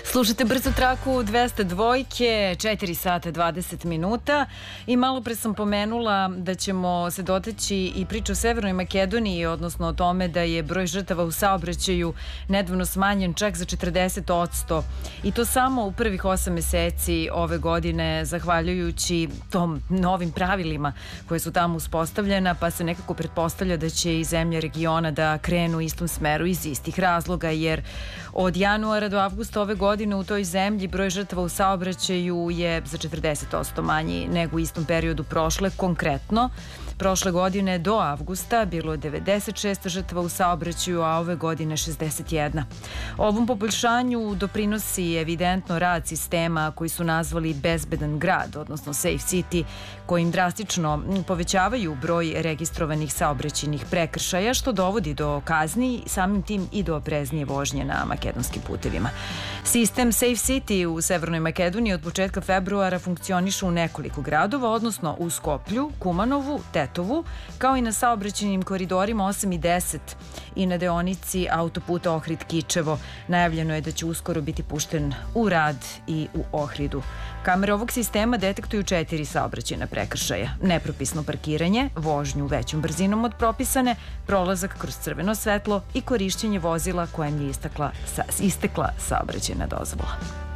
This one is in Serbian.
Slušajte brzu traku 202, 4 sata 20 minuta i malo pre sam pomenula da ćemo se doteći i priču o Severnoj Makedoniji, odnosno o tome da je broj žrtava u saobraćaju nedavno smanjen čak za 40% i to samo u prvih 8 meseci ove godine, zahvaljujući tom novim pravilima koje su tamo uspostavljena, pa se nekako pretpostavlja da će i zemlje regiona da krenu u istom smeru iz istih razloga, jer od januara do avgusta ove godine u toj zemlji broj žrtava u saobraćaju je za 40% manji nego u istom periodu prošle. Konkretno, prošle godine do avgusta bilo je 96 žrtava u saobraćaju, a ove godine 61. Ovom poboljšanju doprinosi evidentno rad sistema koji su nazvali bezbedan grad, odnosno Safe City, kojim drastično povećavaju broj registrovanih saobraćajnih prekršaja, što dovodi do kazni, samim tim i do opreznije vožnje na makedonskim putevima. Sistem Safe City u Severnoj Makedoniji od početka februara funkcioniše u nekoliko gradova, odnosno u Skoplju, Kumanovu, Tetovu, kao i na saobraćajnim koridorima 8 i 10 i na deonici autoputa Ohrid-Kičevo. Najavljeno je da će uskoro biti pušten u rad i u Ohridu. Kamere ovog sistema detektuju 4 saobraćajna prekršaja: nepropisno parkiranje, vožnju većom brzinom od propisane, prolazak kroz crveno svetlo i korišćenje vozila kojem je istekla saobraćajna dozvola.